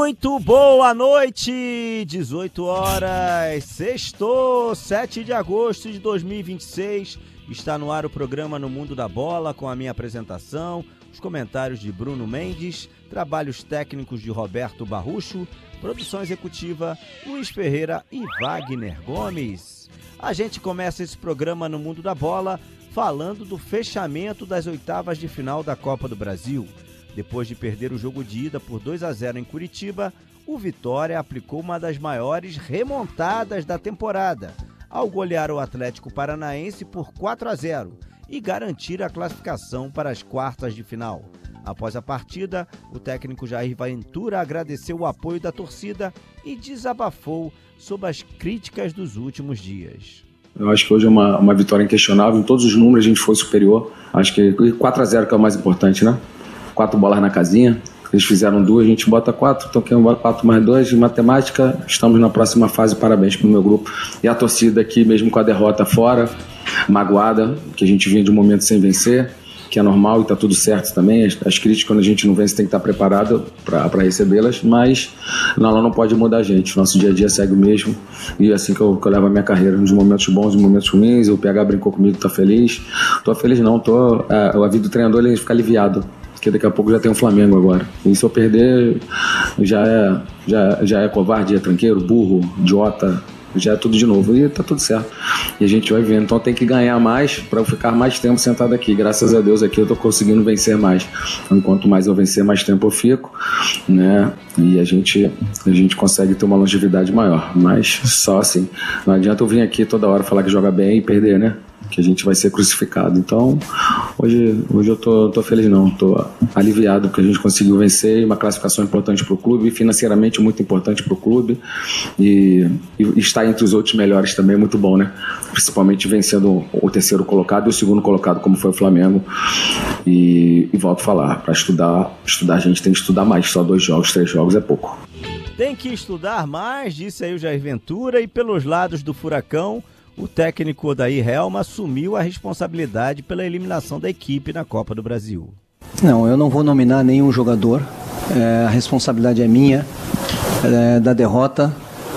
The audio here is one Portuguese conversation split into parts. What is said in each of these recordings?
Muito boa noite, 18 horas, sextou, 7 de agosto de 2026, está no ar o programa No Mundo da Bola com a minha apresentação, os comentários de Bruno Mendes, trabalhos técnicos de Roberto Barrucho, produção executiva Luiz Ferreira e Wagner Gomes. A gente começa esse programa No Mundo da Bola falando do fechamento das oitavas de final da Copa do Brasil. Depois de perder o jogo de ida por 2-0 em Curitiba, o Vitória aplicou uma das maiores remontadas da temporada, ao golear o Atlético Paranaense por 4-0 e garantir a classificação para as quartas de final. Após a partida, o técnico Jair Ventura agradeceu o apoio da torcida e desabafou sobre as críticas dos últimos dias. Eu acho que hoje é uma vitória inquestionável, em todos os números a gente foi superior. Acho que 4-0 que é o mais importante, né? 4 bolas na casinha, eles fizeram 2, a gente bota 4, então quem bota 4 mais 2, de matemática, estamos na próxima fase, parabéns pro meu grupo. E a torcida aqui, mesmo com a derrota fora, magoada, que a gente vinha de um momento sem vencer, que é normal e tá tudo certo também, as críticas quando a gente não vence tem que estar preparado para recebê-las, mas ela não pode mudar a gente, nosso dia a dia segue o mesmo, e é assim que eu levo a minha carreira, nos momentos bons e momentos ruins. O PH brincou comigo, tá feliz? Tô feliz não, a vida do treinador ele fica aliviado, porque daqui a pouco já tem o Flamengo agora. E se eu perder, já é covarde, é tranqueiro, burro, idiota, já é tudo de novo. E tá tudo certo. E a gente vai vendo. Então tem que ganhar mais para eu ficar mais tempo sentado aqui. Graças a Deus aqui eu tô conseguindo vencer mais. Então, quanto mais eu vencer, mais tempo eu fico, né? E a gente consegue ter uma longevidade maior. Mas só assim. Não adianta eu vir aqui toda hora falar que joga bem e perder, né? Que a gente vai ser crucificado. Então, hoje eu tô feliz não, tô aliviado porque a gente conseguiu vencer, uma classificação importante para o clube, financeiramente muito importante para o clube, e estar entre os outros melhores também é muito bom, né? Principalmente vencendo o terceiro colocado e o segundo colocado, como foi o Flamengo. E volto a falar, para estudar a gente tem que estudar mais, só 2 jogos, 3 jogos é pouco. Tem que estudar mais, disse aí o Jair Ventura, e pelos lados do Furacão, o técnico Odair Helma assumiu a responsabilidade pela eliminação da equipe na Copa do Brasil. Não, eu não vou nominar nenhum jogador, a responsabilidade é minha, da derrota,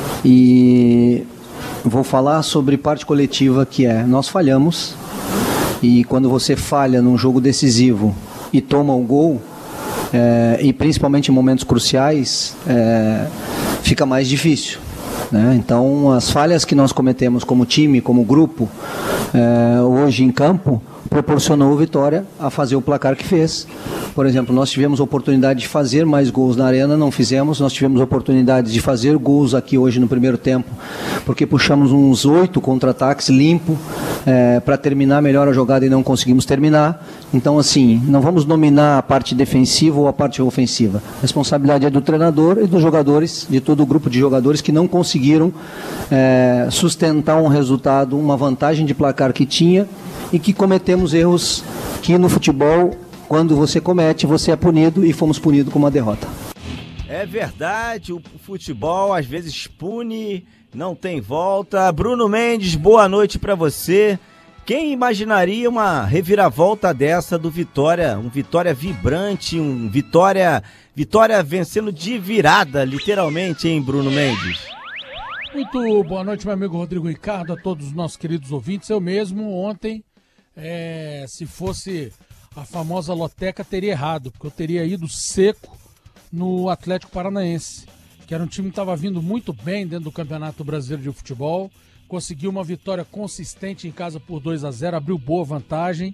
e vou falar sobre parte coletiva, que nós falhamos, e quando você falha num jogo decisivo e toma o gol, e principalmente em momentos cruciais, fica mais difícil. Então, as falhas que nós cometemos como time, como grupo, hoje em campo, proporcionou o Vitória a fazer o placar que fez. Por exemplo, nós tivemos a oportunidade de fazer mais gols na Arena, não fizemos. Nós tivemos a oportunidade de fazer gols aqui hoje no primeiro tempo, porque puxamos uns 8 contra-ataques limpo para terminar melhor a jogada e não conseguimos terminar. Então, assim, não vamos nominar a parte defensiva ou a parte ofensiva. A responsabilidade é do treinador e dos jogadores, de todo o grupo de jogadores que não conseguiram sustentar um resultado, uma vantagem de placar que tinha, e que cometemos erros que no futebol, quando você comete, você é punido, e fomos punidos com uma derrota. É verdade, o futebol às vezes pune, não tem volta. Bruno Mendes, boa noite para você. Quem imaginaria uma reviravolta dessa do Vitória? Um Vitória vibrante, um Vitória vencendo de virada, literalmente, hein, Bruno Mendes? Muito boa noite, meu amigo Rodrigo Ricardo, a todos os nossos queridos ouvintes. Eu mesmo, ontem, se fosse a famosa loteca, teria errado, porque eu teria ido seco no Atlético Paranaense, que era um time que estava vindo muito bem dentro do Campeonato Brasileiro de Futebol, conseguiu uma vitória consistente em casa por 2-0, abriu boa vantagem.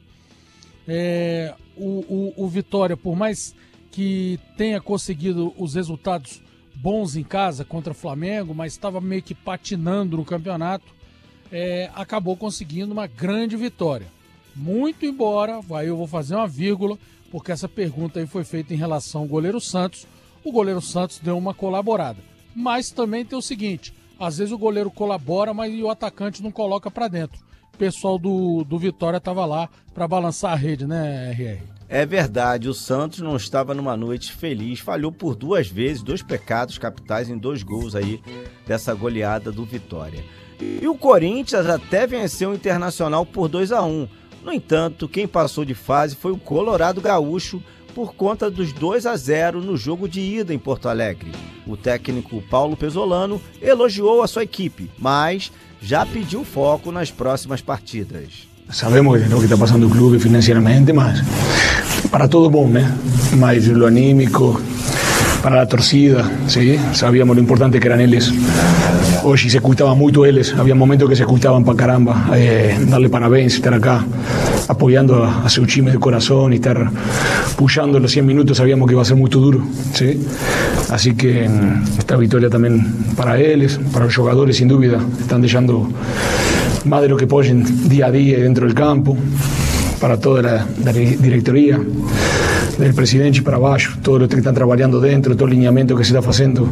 O Vitória, por mais que tenha conseguido os resultados bons em casa contra o Flamengo, mas estava meio que patinando no campeonato, acabou conseguindo uma grande vitória. Muito embora, eu vou fazer uma vírgula, porque essa pergunta aí foi feita em relação ao goleiro Santos. O goleiro Santos deu uma colaborada. Mas também tem o seguinte, às vezes o goleiro colabora, mas o atacante não coloca para dentro. O pessoal do Vitória estava lá para balançar a rede, né, RR? É verdade, o Santos não estava numa noite feliz, falhou por 2 vezes, 2 pecados capitais em 2 gols aí dessa goleada do Vitória. E o Corinthians até venceu o Internacional por 2-1. No entanto, quem passou de fase foi o Colorado Gaúcho, por conta dos 2-0 no jogo de ida em Porto Alegre. O técnico Paulo Pesolano elogiou a sua equipe, mas já pediu foco nas próximas partidas. Sabemos lo que está pasando el club financieramente, mas para todo bom, né? Mas lo anímico, para a torcida, ¿sí? Sabíamos lo importante que eran eles. Hoje se escutaban muito eles, había momentos que se escutaban para caramba. Darle parabéns, estar acá apoyando a seu time de corazón y estar puxando los 100 minutos, sabíamos que iba a ser muy duro, ¿sí? Así que esta victoria también para eles, para los jugadores, sin duda, están deixando más de lo que pueden día a día dentro del campo, para toda la diretoria, del presidente para abaixo, todos los que están trabajando dentro, todo el lineamiento que se está haciendo.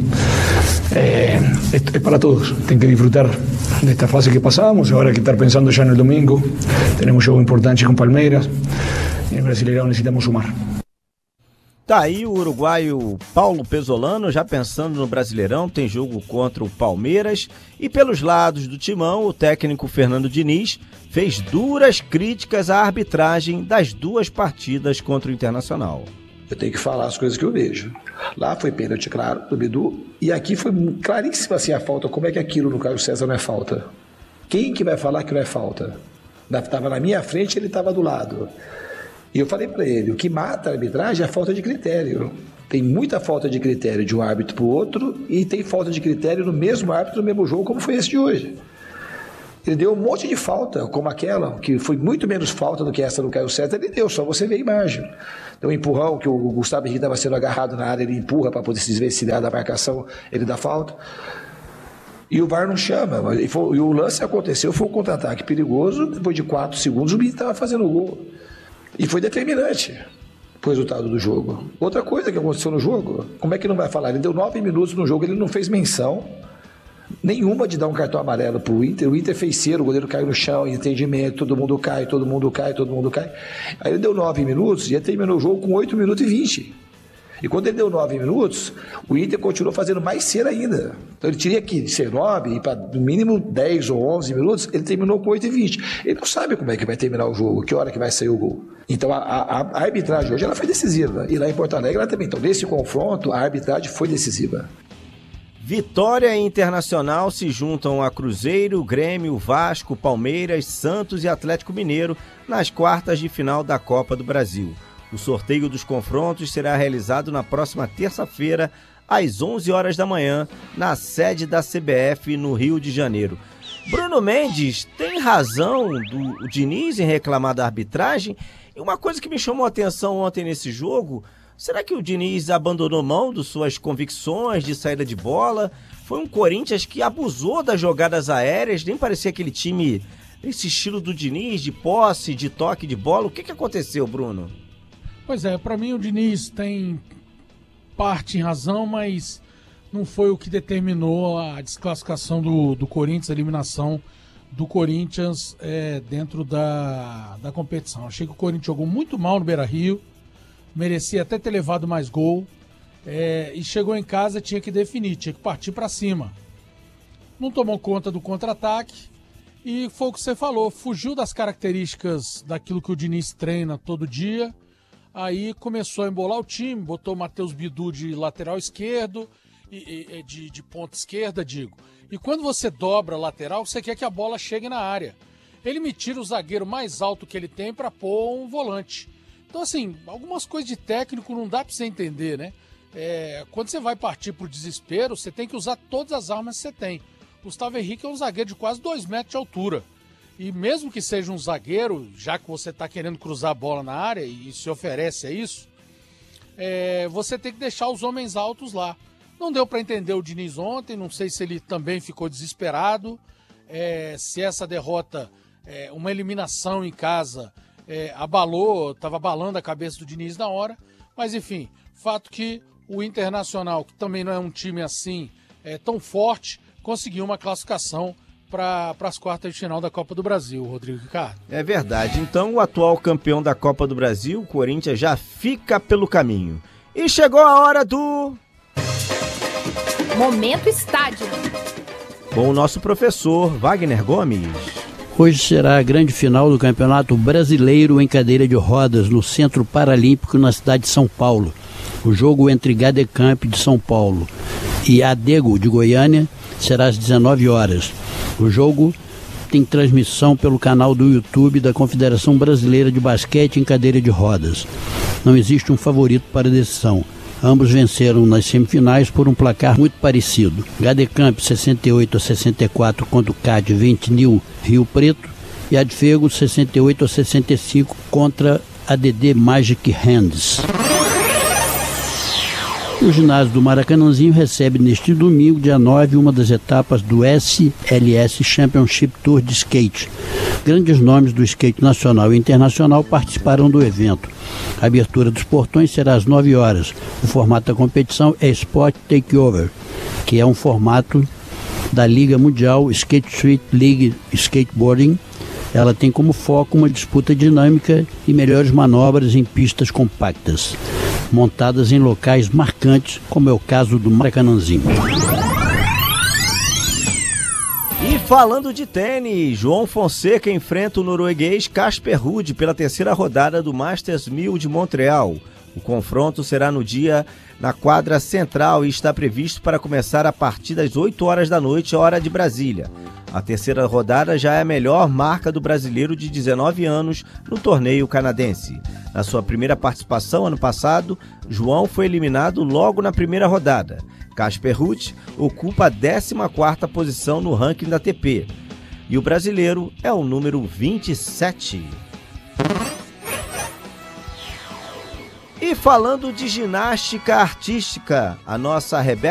Es para todos, tem que disfrutar de esta fase que pasamos, ahora hay que estar pensando ya en el domingo, tenemos un juego importante con Palmeiras, y en el Brasileirão necesitamos sumar. Tá aí o uruguaio Paulo Pesolano já pensando no Brasileirão, tem jogo contra o Palmeiras, e pelos lados do timão, o técnico Fernando Diniz fez duras críticas à arbitragem das 2 partidas contra o Internacional. Eu tenho que falar as coisas que eu vejo. Lá foi pênalti claro do Bidu, e aqui foi claríssima assim a falta. Como é que aquilo no Caio César não é falta? Quem que vai falar que não é falta? Estava na minha frente, ele estava do lado. E eu falei para ele, o que mata a arbitragem é a falta de critério. Tem muita falta de critério de um árbitro para o outro, e tem falta de critério no mesmo árbitro, no mesmo jogo, como foi esse de hoje. Ele deu um monte de falta, como aquela, que foi muito menos falta do que essa do Caio César, ele deu, só você vê a imagem. Deu um empurrão, que o Gustavo Henrique estava sendo agarrado na área, ele empurra para poder se desvencilhar da marcação, ele dá falta. E o VAR não chama, e o lance aconteceu, foi um contra-ataque perigoso, depois de 4 segundos o Bito estava fazendo o gol. E foi determinante para o resultado do jogo. Outra coisa que aconteceu no jogo, como é que não vai falar? Ele deu 9 minutos no jogo, ele não fez menção nenhuma de dar um cartão amarelo para o Inter fez cera, o goleiro caiu no chão, em entendimento, todo mundo cai. Aí ele deu 9 minutos e ele terminou o jogo com 8 minutos e 20. E quando ele deu 9 minutos, o Inter continuou fazendo mais cera ainda. Então ele teria que ser 9 e para no mínimo 10 ou 11 minutos, ele terminou com 8 e 20. Ele não sabe como é que vai terminar o jogo, que hora que vai sair o gol. Então a arbitragem hoje ela foi decisiva. E lá em Porto Alegre ela também. Então nesse confronto a arbitragem foi decisiva. Vitória e Internacional se juntam a Cruzeiro, Grêmio, Vasco, Palmeiras, Santos e Atlético Mineiro nas quartas de final da Copa do Brasil. O sorteio dos confrontos será realizado na próxima terça-feira, às 11 horas da manhã, na sede da CBF, no Rio de Janeiro. Bruno Mendes, tem razão do Diniz em reclamar da arbitragem? E uma coisa que me chamou a atenção ontem nesse jogo... Será que o Diniz abandonou mão de suas convicções de saída de bola? Foi um Corinthians que abusou das jogadas aéreas, nem parecia aquele time, esse estilo do Diniz, de posse, de toque de bola. O que aconteceu, Bruno? Pois é, para mim o Diniz tem parte em razão, mas não foi o que determinou a desclassificação do Corinthians, a eliminação do Corinthians dentro da competição. Achei que o Corinthians jogou muito mal no Beira-Rio, merecia até ter levado mais gol, e chegou em casa, tinha que definir, tinha que partir para cima. Não tomou conta do contra-ataque e foi o que você falou, fugiu das características daquilo que o Diniz treina todo dia, aí começou a embolar o time, botou o Matheus Bidu de lateral esquerdo, de ponta esquerda, digo. E quando você dobra a lateral, você quer que a bola chegue na área. Ele me tira o zagueiro mais alto que ele tem para pôr um volante. Então, assim, algumas coisas de técnico não dá para você entender, né? Quando você vai partir pro desespero, você tem que usar todas as armas que você tem. Gustavo Henrique é um zagueiro de quase 2 metros de altura. E mesmo que seja um zagueiro, já que você está querendo cruzar a bola na área e se oferece a isso, você tem que deixar os homens altos lá. Não deu para entender o Diniz ontem, não sei se ele também ficou desesperado, se essa derrota, uma eliminação em casa... estava abalando a cabeça do Diniz na hora, mas enfim, fato que o Internacional, que também não é um time assim tão forte, conseguiu uma classificação para as quartas de final da Copa do Brasil, Rodrigo Ricardo. É verdade, então o atual campeão da Copa do Brasil, o Corinthians, já fica pelo caminho. E chegou a hora do... Momento Estádio. Com o nosso professor Wagner Gomes. Hoje será a grande final do Campeonato Brasileiro em cadeira de rodas no Centro Paralímpico na cidade de São Paulo. O jogo entre Gadecamp de São Paulo e Adego de Goiânia será às 19 horas. O jogo tem transmissão pelo canal do YouTube da Confederação Brasileira de Basquete em cadeira de rodas. Não existe um favorito para a decisão. Ambos venceram nas semifinais por um placar muito parecido. Gadecamp 68-64 contra o CAD 20 Nil Rio Preto e Adfego 68-65 contra a DD Magic Hands. O ginásio do Maracanãzinho recebe neste domingo, dia 9, uma das etapas do SLS Championship Tour de Skate. Grandes nomes do skate nacional e internacional participarão do evento. A abertura dos portões será às 9 horas. O formato da competição é Sport Takeover, que é um formato da Liga Mundial Skate Street League Skateboarding. Ela tem como foco uma disputa dinâmica e melhores manobras em pistas compactas, montadas em locais marcantes, como é o caso do Maracanãzinho. E falando de tênis, João Fonseca enfrenta o norueguês Casper Ruud pela terceira rodada do Masters 1000 de Montreal. O confronto será no dia na quadra central e está previsto para começar a partir das 8 horas da noite, hora de Brasília. A terceira rodada já é a melhor marca do brasileiro de 19 anos no torneio canadense. Na sua primeira participação ano passado, João foi eliminado logo na primeira rodada. Casper Ruud ocupa a 14ª posição no ranking da ATP. E o brasileiro é o número 27. E falando de ginástica artística, a nossa Rebeca